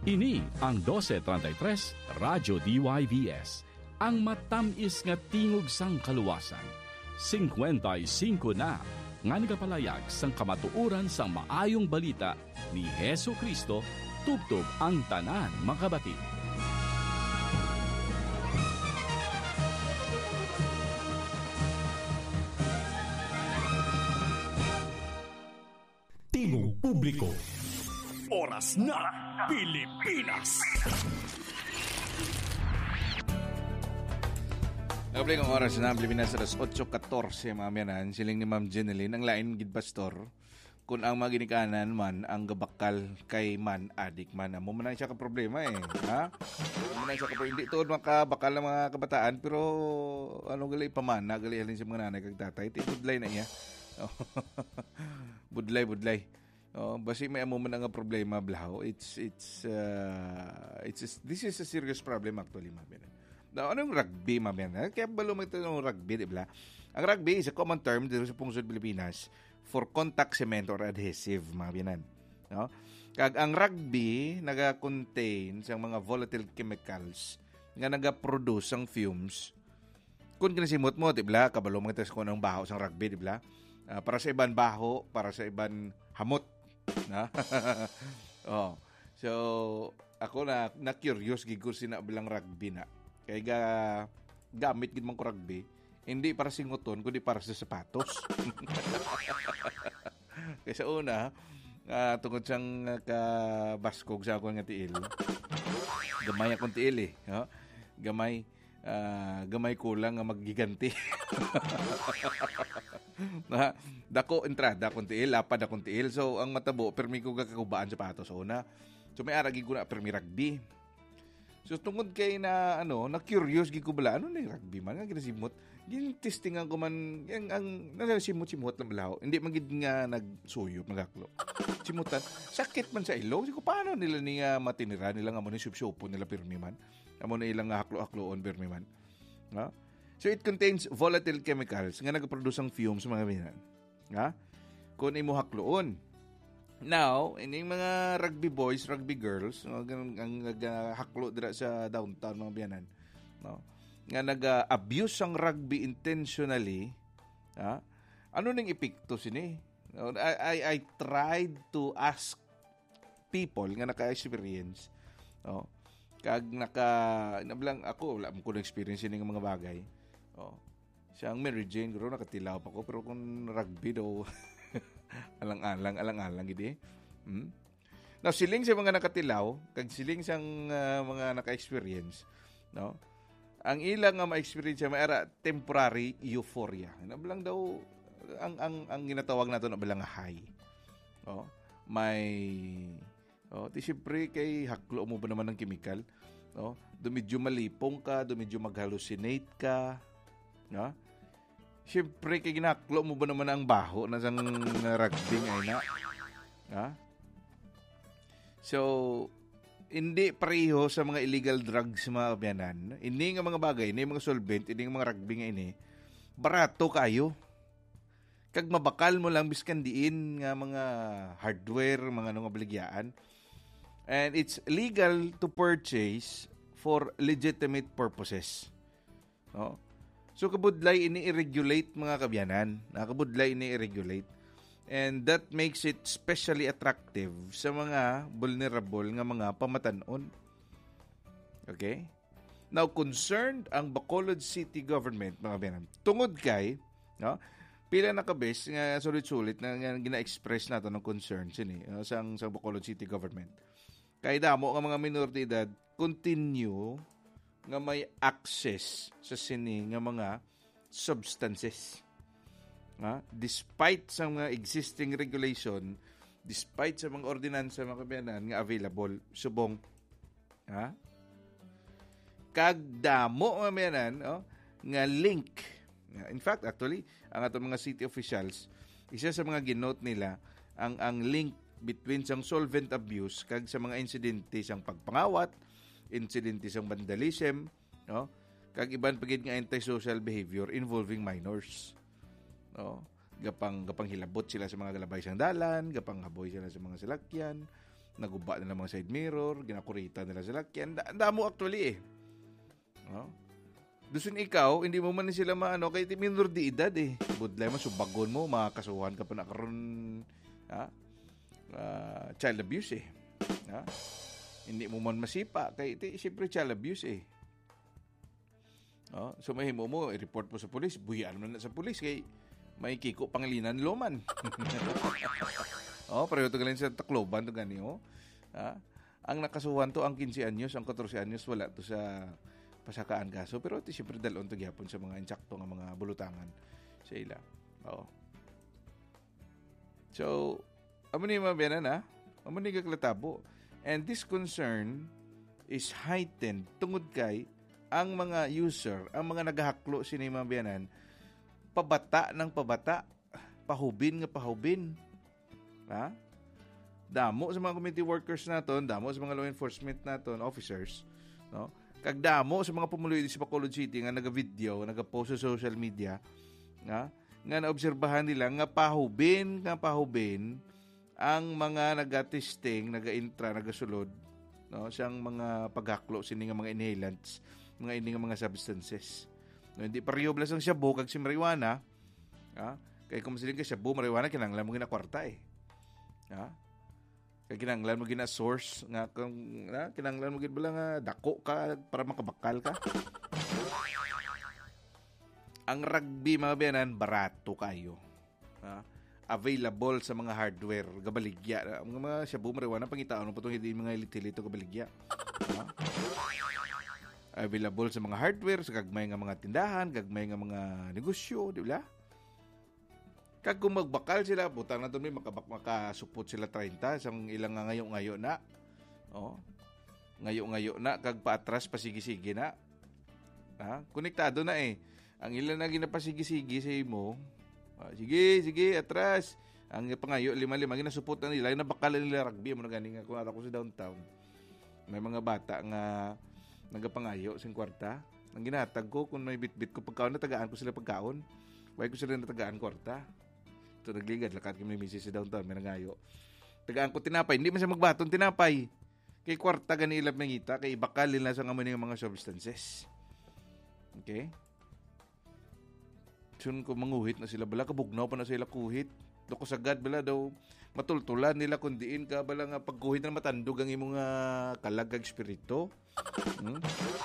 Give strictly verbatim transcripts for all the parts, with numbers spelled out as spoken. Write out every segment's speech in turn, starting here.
Ini ang twelve thirty-three Radyo D Y V S, ang matamis nga tingog sang kaluwasan. fifty-five na nga nagapalayag sang kamatuuran sang maayong balita ni Hesu Kristo tubtob ang tanan makabati. Tingog publiko. Oras na Pilipinas. Nagabalik ang oras na Pilipinas alas eight fourteen mga miyanan. Siling ni Ma'am Jeneline ang lain gid pastor. Kung ang mga ginikanan man ang gabakal kay man adik man. Amo man siya ka problema eh. Ha? Amo man siya ka problema. Hindi tuod makabakal ng mga kabataan pero ano gali pamana gali halin sa mga nanay kag tatay. Ti budlay na iya. budlay budlay. Oh, basi may amo man nga problema blaw. It's it's uh, it's a, this is a serious problem actually, ma'am. Now, anong rugby, ma'am? Kaya balo mo ito ng rugby, di ba? Ang rugby is a common term dito sa Pungsod Pilipinas for contact cement or adhesive, ma'am. No? Kag ang rugby naga-contain sa mga volatile chemicals nga naga-produce ang fumes. Kung kinasimot mo, di ba? Kabalo mo ito sa kunang baho sa rugby, di ba? Uh, para sa iban baho, para sa iban hamot. Na? oh. So, ako na na-curious gigod sina bilang rugby na. Kaya ga, gamit gid man ko rugby, hindi para singuton kundi para sa sapatos. Kaya sa una, uh, tungod siyang uh, kabaskog sa akong nga tiil. Gamay akong tiil eh. No? Gamay uh, gamay kulang nga maggiganti. Na dako entrada akong tiil, lapad akong tiil. So ang matabo permi ko kakubaan sa patos una. So may aragi ko na permi rugby. So tungod kay na ano, na curious gi ko bala ano ni rugby man nga ginasimot. Gin testingan ko man yang ang nasimot-simot lang balaw. Hindi man gid nga nagsuyop magaklo. Simutan. Sakit man sa ilong. Siko paano nila ni uh, matinira nila nga mo ni sup-supo nila permi man. Amo na ilang haklo-hakloon permi man. No? So it contains volatile chemicals nga nagaproduce ang fumes mga binan. Ha? Kung imo hakloon. Now, ining mga rugby boys, rugby girls, no, ang, ang naghaklo dira sa downtown mga biyanan, no? Nga nag-abuse ang rugby intentionally, ha? Ano ning epekto sini? No, I, I I tried to ask people nga naka-experience, no? Kag naka nablang ako, wala mo ko experience ning mga bagay. Oh. Siyang Mary Jane, guro nakatilaw pa ko pero kung rugby daw alang-alang, alang-alang gidi. Hmm? Now siling sa mga nakatilaw, kag siling sang uh, mga naka-experience, no? Ang ilang nga ma-experience may ara temporary euphoria. Nablang daw ang ang ang ginatawag nato na bilang high. Oh, may oh, ti siyempre kay haklo mo ba naman ng chemical, no? Dumedyo malipong ka, dumedyo mag-hallucinate ka. No? Siyempre, kay ginaklo mo ba naman ang baho na sang rugby ay na? Ha? So, hindi pareho sa mga illegal drugs mga kabyanan. Hindi nga mga bagay, hindi mga solvent, hindi nga mga rugby nga ini. Barato kayo. Kag mabakal mo lang biskan diin nga mga hardware, mga nung obligyaan. And it's legal to purchase for legitimate purposes. No? So, kabudlay ini i-regulate mga kabyanan. Kabudlay ini i-regulate. And that makes it especially attractive sa mga vulnerable nga mga pamatanon. Okay? Now, concerned ang Bacolod City Government, mga kabyanan, tungod kay, no, pila na kabes nga sulit-sulit na, nga gina-express nato ng concern sini no, sa, sa Bacolod City Government. Kay damo nga mga minor de edad continue nga may access sa sini nga mga substances. Ha? Despite sa mga existing regulation, despite sa mga ordinansa mga kabayanan nga available, subong ha? Kag damo mga kabayanan, oh, nga link. In fact, actually, ang atong mga city officials, isa sa mga ginote nila ang ang link between sang solvent abuse kag sa mga insidente sang pagpangawat, incidente sang vandalism, no? Kag iban pagid nga antisocial behavior involving minors. No? Gapang gapang hilabot sila sa mga galabay sang dalan, gapang haboy sila sa mga salakyan, naguba nila mga side mirror, ginakurita nila sa lakyan. Da- damo actually eh. No? Dusun ikaw, hindi mo man sila maano, kay minor di edad eh. Budlay mo, subagon mo, makakasuhan ka pa na karon ha? Uh, child abuse eh. Ha? Hindi mo man masipa, kay iti, siyempre child abuse eh. Oh, so mahimo mo, i-report mo sa pulis, buyan mo na sa pulis, kay may kiko pangilinan loman. Oh, pareho to galing sa Tacloban to gani oh. Ha? Ang nakasuhan to ang fifteen anyos, ang fourteen anyos wala to sa pasakaan kaso, pero ito siyempre dalon to gyapon sa mga insakto nga mga bulutangan sa ila. Oo. So, amo ni mabiyanan ha? Amo ni kaklatabo. And this concern is heightened tungod kay ang mga user, ang mga nagahaklo sini mabiyanan, pabata ng pabata, pahubin nga pahubin. Ha? Damo sa mga community workers naton, damo sa mga law enforcement naton, officers, no? Kagdamo sa mga pumuloy sa Bacolod City nga naga-video, naga-post sa social media, nga nga naobserbahan nila nga pahubin, nga pahubin ang mga naga-testing, naga-intra, nagasulod, no, siyang mga paghaklo sini nga mga inhalants, mga ini nga mga substances. No, hindi pareho blas ang shabu kag si marijuana, ha? Kay kung siling kay shabu, marijuana kinahanglan mo gina kwarta eh. Ha? Kaya kinanglan mo gina source nga kung na, kinanglan mo gid bala nga dako ka para makabakal ka. Ang rugby mga biyanan barato kayo. Ha? Available sa mga hardware gabaligya. Ang mga shabu marijuana pangitaon mo putong hindi mga litilito gabaligya. Ha? Available sa mga hardware sa gagmay nga mga tindahan, gagmay nga mga negosyo, di ba? Kag kung magbakal sila, butang na doon may makabak makasupot sila thirty sang ilang nga ngayo-ngayo na. Oh. Ngayo-ngayo na kag paatras pasigi-sige na. Ha? Konektado na eh. Ang ilan na ginapasigi-sige sa imo. Ah, sige, sige, atras. Ang pangayo lima-lima ginasupot na nila, nabakal nila rugby mo na gani nga kung ara ko sa downtown. May mga bata nga nagapangayo sing kwarta. Ang ginatag ko kung may bitbit ko pagkaon na tagaan ko sila pagkaon. Way ko sila natagaan kwarta. Ito nagligad, lakat kami misis sa downtown, may nangayo. Tagaan ko tinapay, hindi man siya magbaton tinapay. Kay kwarta ganilap mangita, kay bakal nila sa ngayon ng mga substances. Okay? Sun ko manguhit na sila, bala kabugnaw pa na sila kuhit. Doko sagad, bala daw matultulan nila kung diin ka, bala nga pagkuhit na matandog ang imong uh, kalagag spirito. Hmm?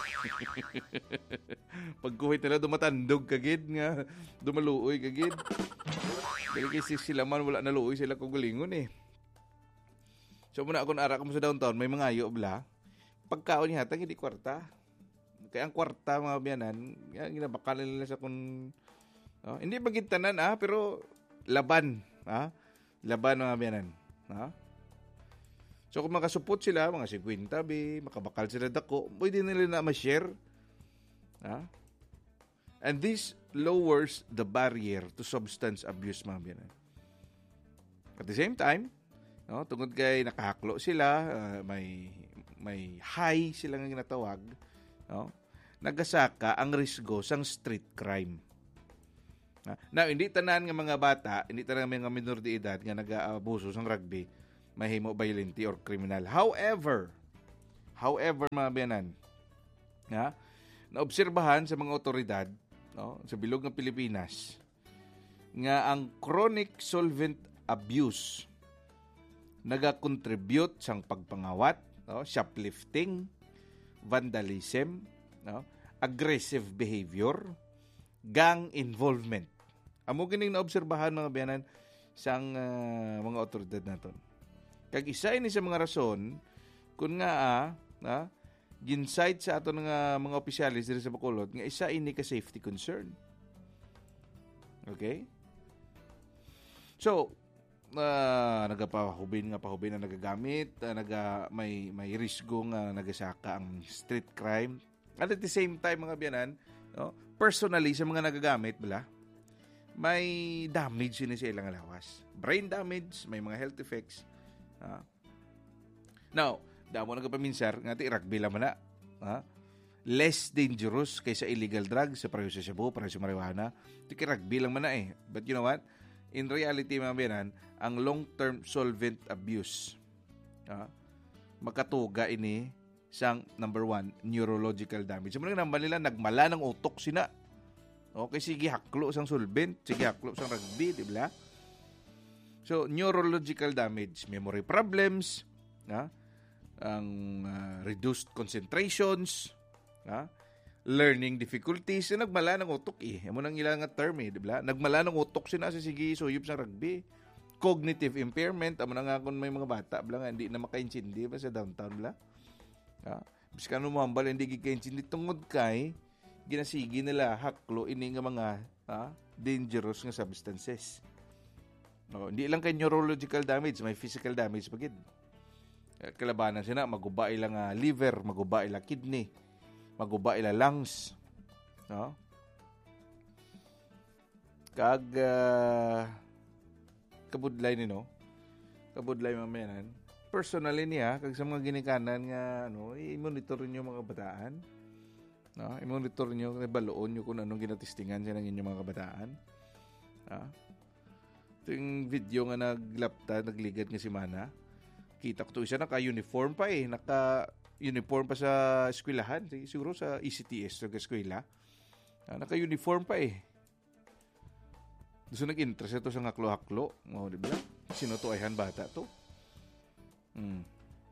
Pagkuhit nila, dumatandog kagid nga, dumaluoy kagid. Dahil kasi sila man, wala naluoy sila kung galingon eh. So muna ako naara ka mo sa downtown, may mga ayo bla. Pagkaon niya, hatang hindi kwarta. Kaya ang kwarta mga biyanan, ginabakalan nila sa kung... Oh, hindi magintanan ah, pero laban. Ah? Laban mga biyanan. Ah? So kung makasupot sila, mga fifty bi, makabakal sila dako, pwede nila na ma-share. Ah? And this lowers the barrier to substance abuse mga biyanan. At the same time, no, tungod kay nakahaklo sila, uh, may may high sila nga ginatawag, no? Nagasaka ang risgo sang street crime. Now, hindi tanan nga mga bata, hindi tanan nga mga minor de edad nga nag-aabuso sang rugby, mahimo violent or criminal. However, however mga biyanan, na naobserbahan sa mga otoridad, no, sa bilog ng Pilipinas, nga ang chronic solvent abuse naga-contribute sang pagpangawat, no, shoplifting, vandalism, no, aggressive behavior, gang involvement. Amo kining naobserbahan mga biyanan sang uh, mga otoridad naton. Kag isa ini sa mga rason kun nga ah, na ginside sa aton nga mga opisyalis diri sa Bacolod nga isa ini ka safety concern. Okay? So, uh, nagapahubin nga pahubin na nagagamit, uh, naga may may risgo nga nagasaka ang street crime. At at the same time mga biyanan, no, personally sa mga nagagamit bala, may damage ini sa ilang lawas. Brain damage, may mga health effects. Uh, now, damo nagapaminsar nga ti rugby laman na. Ha? Less dangerous kaysa illegal drugs sa pareho sa shabu, pareho sa marijuana. Ti rugby lang man na eh. But you know what? In reality mga biyanan, ang long-term solvent abuse, ha? makatuga ini siyang number one, neurological damage. Sa mga nambal nila, nagmala ng utok sina. Okay, sige haklo sang solvent, sige haklo sang rugby, di ba? So, neurological damage, memory problems, ha? Ang uh, reduced concentrations, ha? Learning difficulties, so, nagmala ng utok eh. Amo nang ilang nga term eh, di ba? Nagmala ng utok sina sa sige suyop sa rugby. Cognitive impairment, amo na nga kung may mga bata, bla nga hindi na makaintindi ba sa downtown bla. Ha? Biska no mambal hindi gikaintindi tungod kay ginasigi nila haklo ini nga mga ha, dangerous nga substances. No, hindi lang kay neurological damage, may physical damage pagid. Kalabanan sina maguba ila nga liver, maguba ila kidney, maguba ila lungs. No? Kag uh, kabudlay ni no. Kabudlay mamayanan. Personally niya kag sa mga ginikanan nga ano, i-monitor niyo mga kabataan. No, i-monitor niyo, baloon niyo kung anong ginatistingan sa inyong mga kabataan. Ha? Ito yung video nga naglapta, nagligad nga si Mana. Kita ko to isa naka-uniform pa eh, naka-uniform pa sa eskwelahan, siguro sa E C T S sa eskwela. Ah, naka-uniform pa eh. Gusto nag-interest ito sa haklo-haklo. Oh, di ba? Sino to ayhan bata to? Hmm.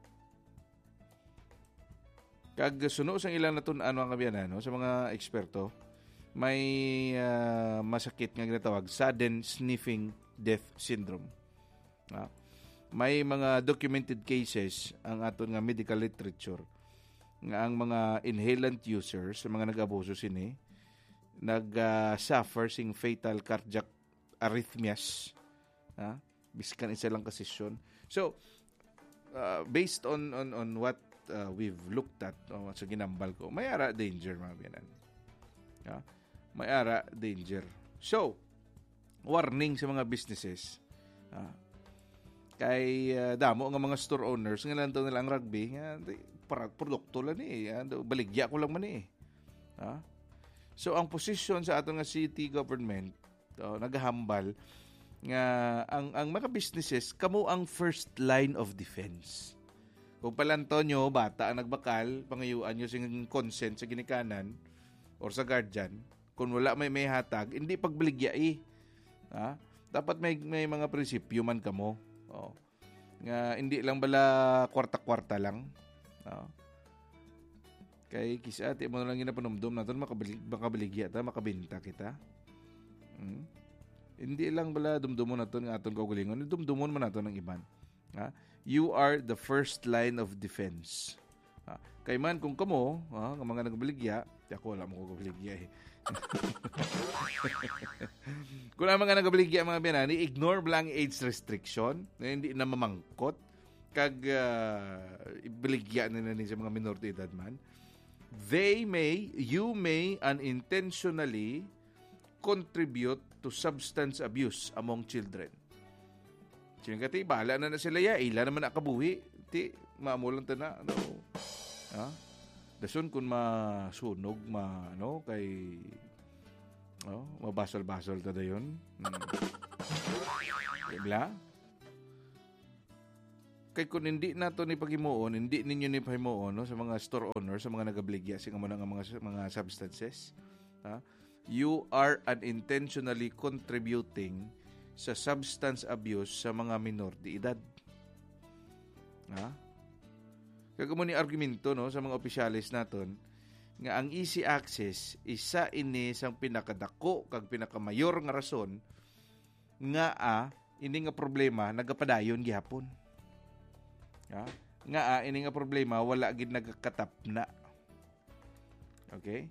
Kag suno sa ilang natun ano ang kabiyanan no? Sa mga eksperto, may uh, masakit nga ginatawag sudden sniffing death syndrome. Ah. May mga documented cases ang aton nga medical literature nga ang mga inhalant users, sa mga nag-abuso sini, nag-suffer uh, sing fatal cardiac arrhythmias. Ah, biskan isa lang kasisyon. So, uh, based on on on what uh, we've looked at o oh, sa ginambal ko, may ara danger mga biyanan. Ah, may ara danger. So, warning sa mga businesses. Ah, kay uh, damo nga mga store owners nga lang nila ang rugby nga para produkto lang ni eh. Baligya ko lang man eh. Ah, so, ang posisyon sa aton nga city government oh, naghahambal nga ang ang mga businesses kamo ang first line of defense. Kung palanto nyo, bata ang nagbakal, pangayuan nyo sing consent sa ginikanan or sa guardian, kung wala may may hatag, hindi pagbaligya eh. Ha? Dapat may may mga prinsipyo man kamo. Oh. Nga hindi lang bala kwarta-kwarta lang. Oh. Kay kisa ati mo lang ginapanumdum naton makabalig makabaligya ta, makabenta kita. Hmm? Hindi lang bala dumdumon naton nga aton kaugalingon, dumdumon man naton ng iban. Ha? You are the first line of defense. Ha? Kay man kung kamo, ha, nga mga nagbaligya, ako wala mo ko baligya eh. Kung ang mga nagbaligya mga binani, ignore lang age restriction, na hindi na mamangkot kag uh, ibaligya na ni sa mga minor de edad man. They may, you may unintentionally contribute to substance abuse among children. Sino ka ti, bahala na na sila ya, ila naman nakabuhi. Ti, maamulang ta na, ano, ha? Dason kung masunog, ma, ano, kay, oh, mabasol-basol ta da yun. Hmm. Diba? Kay kung hindi na to ni pagimuon, hindi ninyo ni pagimuon, no, sa mga store owners, sa mga nagabligya, sa mga, mga, mga substances, ha? You are unintentionally contributing sa substance abuse sa mga minor de edad. Ha? Kaya mo ni argumento no, sa mga opisyalis naton nga ang easy access isa ini sang pinakadako kag pinakamayor nga rason nga a ini nga problema nagapadayon gihapon. Ha? Nga a ini nga problema wala gid nagakatap na. Okay?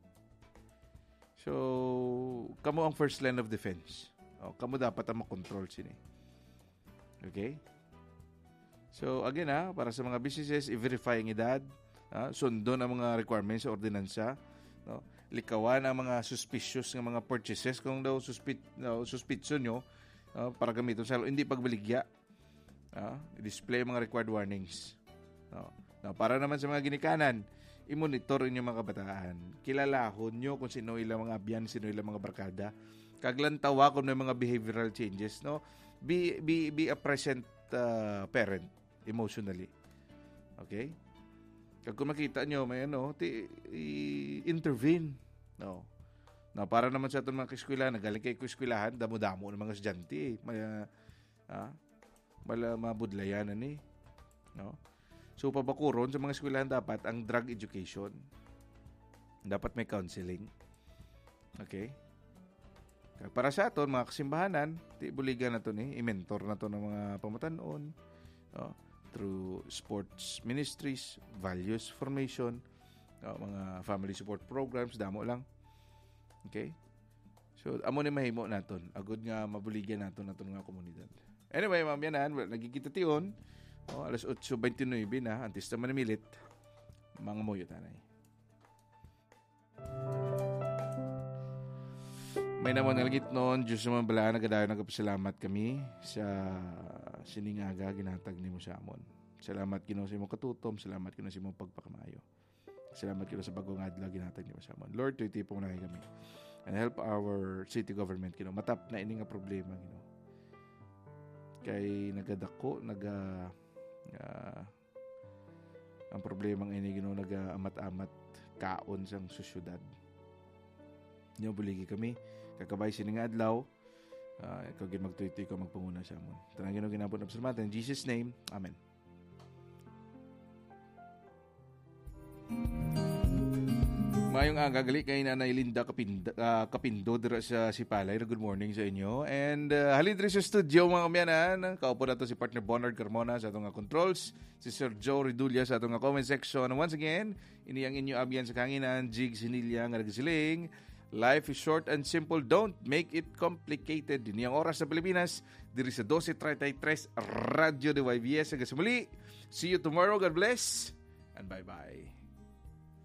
So, kamo ang first line of defense. O, kamo dapat ang makontrol sini. Okay? So, again ha, para sa mga businesses, i-verify ang edad, ha, sundon ang mga requirements sa ordinansa, no? Likawan ang mga suspicious ng mga purchases kung daw suspit, no, suspitso nyo uh, para gamitin sa hindi pagbaligya. Uh, i-display mga required warnings. No? No, para naman sa mga ginikanan, i-monitor inyo mga kabataan. Kilalahon nyo kung sino ilang mga abyan, sino ilang mga barkada. Kaglantawa kung may mga behavioral changes. No? Be, be, be a present uh, parent emotionally. Okay? Kag kung makita nyo, may ano, ti, i- intervene. No. Na para naman sa itong mga kaeskwilahan, nagaling kay kaeskwilahan, damo-damo ng mga estudyante. Eh. May, uh, ah, mala mabudlayan na ni. No? So, pabakuron sa mga eskwelahan dapat ang drug education. Dapat may counseling. Okay? Kag para sa aton, mga kasimbahanan, ti buligan na to ni, i-mentor na to ng mga pamatanon. No? Through sports ministries, values formation, no? Mga family support programs, damo lang. Okay? So, amo ni mahimo naton. Agud nga mabuligyan naton naton nga komunidad. Anyway, mamyanan, nagkikita tiyon. Oh, alas eight twenty-nine na, antes naman namilit. Mga moyo tanay. May naman nalagit noon, Diyos naman bala, nagadayo nagpasalamat kami sa siningaga, ginatag ni mo sa amon. Salamat Ginoo sa imong katutom, salamat Ginoo sa imong pagpakamayo. Salamat Ginoo sa bagong adlaw, ginatag ni mo sa amon. Lord, tuy tipong na kami. And help our city government, Ginoo. Matap na ini nga problema, Ginoo. Kay nagadako, naga uh, ang problemang ini, Ginoo, naga amat-amat kaon sang susyudad. Ginoo, buligi kami. Kakabay sining adlaw, uh, ikaw gin magtuy-tuy ka magpanguna sa amon. Tanang Ginoo ginapon na pasalamatan in Jesus name. Amen. Mayong aga gali kay Nanay Linda Kapindo, uh, Kapindo dira sa Sipalay. Good morning sa inyo. And uh, halin diri sa studio mga kamyanan. Kaupo na to si partner Bernard Carmona sa atong controls, si Sir Joe Ridulia sa atong comment section. And once again, ini ang inyo abyan sa kanginan, Jig Sinilya nga nagsiling. Life is short and simple. Don't make it complicated. Dini ang oras sa Pilipinas. Diri sa twelve thirty-three Radyo D Y V S. Hanggang sa muli. See you tomorrow. God bless. And bye-bye.